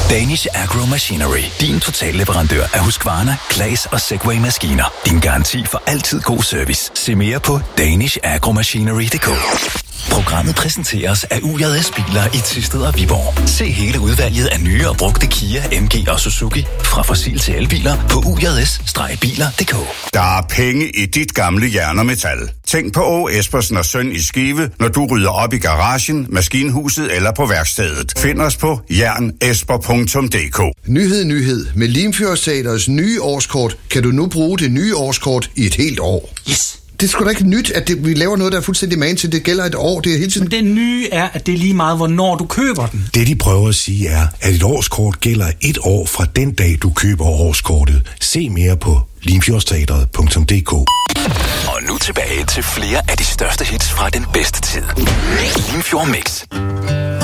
Danish Agro Machinery. Din totalleverandør af Husqvarna, Claas og Segway-maskiner. Din garanti for altid god service. Se mere på danishagromachinery.dk. Programmet præsenteres af UJS Biler i Thisted og Viborg. Se hele udvalget af nye og brugte Kia, MG og Suzuki fra fossil til elbiler på UJS-biler.dk. Der er penge i dit gamle jern og metal. Tænk på Å. Espersen og Søn i Skive, når du rydder op i garagen, maskinhuset eller på værkstedet. Find os på jernesper.dk. Nyhed. Med Limfjordsteatrets nye årskort kan du nu bruge det nye årskort i et helt år. Yes! Det er sgu da ikke nyt, at vi laver noget, der er fuldstændig man til. Det gælder et år. Det er hele tiden. Men det nye er, at det er lige meget, hvornår du køber den. Det, de prøver at sige, er, at et årskort gælder et år fra den dag, du køber årskortet. Se mere på limfjordsteatret.dk. Og nu tilbage til flere af de største hits fra den bedste tid. Limfjord Mix.